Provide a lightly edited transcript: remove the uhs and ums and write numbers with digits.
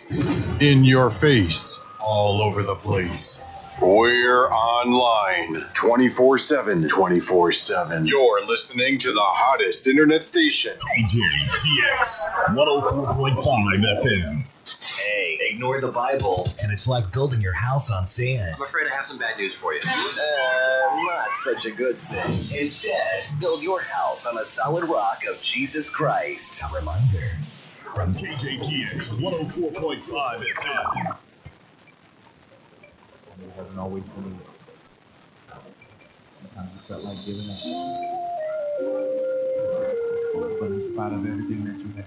In your face, all over the place. We're online 24/7. 24/7. You're listening to the hottest internet station. TJTX 104.5 FM. Hey, ignore the Bible, and it's like building your house on sand. I'm afraid I have some bad news for you. Not such a good thing. Instead, build your house on a solid rock of Jesus Christ. A reminder From TJTX 104.5 FM. It hasn't always been easy. Sometimes you felt like giving up. But in spite of everything that you had,